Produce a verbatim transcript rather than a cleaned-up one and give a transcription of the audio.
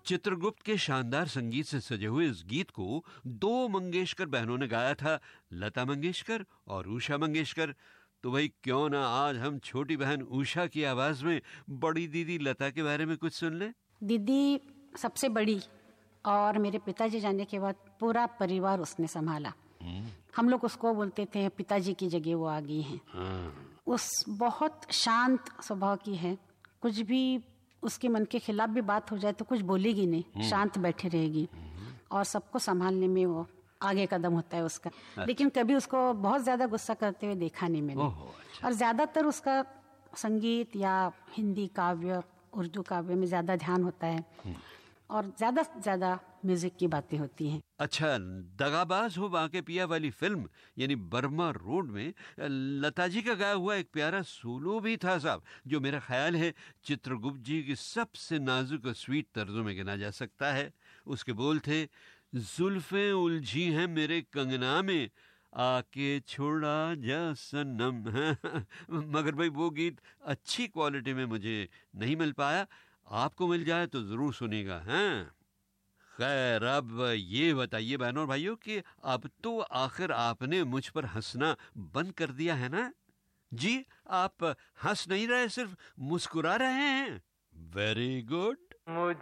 चित्रगुप्त के शानदार संगीत से सजे हुए इस गीत को दो मंगेशकर बहनों ने गाया था, लता मंगेशकर और उषा मंगेशकर। तो भाई क्यों ना आज हम छोटी बहन उषा की आवाज में बड़ी दीदी लता के बारे में कुछ सुन लें। दीदी सबसे बड़ी, और मेरे पिताजी जाने के बाद पूरा परिवार उसने संभाला। हम लोग उसको बोलते थे पिताजी की जगह वो आ गई हैं। उस बहुत शांत स्वभाव की है, कुछ भी उसके मन के खिलाफ भी बात हो जाए तो कुछ बोलेगी नहीं, शांत बैठे रहेगी और सबको संभालने में वो आगे कदम होता है उसका। लेकिन कभी उसको बहुत ज्यादा गुस्सा करते हुए देखा नहीं मैंने। अच्छा। और ज्यादातर उसका संगीत या हिंदी काव्य, उर्दू काव्य में ज्यादा ध्यान होता है और ज्यादा से ज्यादा म्यूजिक की बातें होती हैं। अच्छा, दगाबाज हो बांके पिया वाली फिल्म यानी बर्मा रोड में लता जी का गाया हुआ एक प्यारा सोलो भी था साहब, जो मेरा ख्याल है चित्रगुप्त जी की सबसे नाजुक और स्वीट तर्जों में गिना जा सकता है। उसके बोल थे, जुल्फें उलझी हैं मेरे कंगना में, आके छोड़ा जा सनम। मगर भाई वो गीत अच्छी क्वालिटी में मुझे नहीं मिल पाया, आपको मिल जाए तो जरूर सुनेगा। हैं खैर, अब ये बताइए बहनों और भाइयों कि अब तो आखिर आपने मुझ पर हंसना बंद कर दिया है ना? जी, आप हंस नहीं रहे, सिर्फ मुस्कुरा रहे हैं। Very good. मुझ